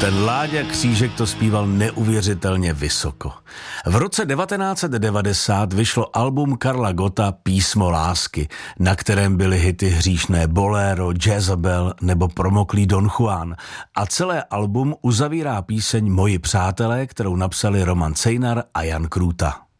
Ten Láďa Křížek to zpíval neuvěřitelně vysoko. V roce 1990 vyšlo album Karla Gotta Písmo lásky, na kterém byly hity Hříšné boléro, Jezabel nebo Promoklý Don Juan. A celé album uzavírá píseň Moji přátelé, kterou napsali Roman Cejnar a Jan Krůta.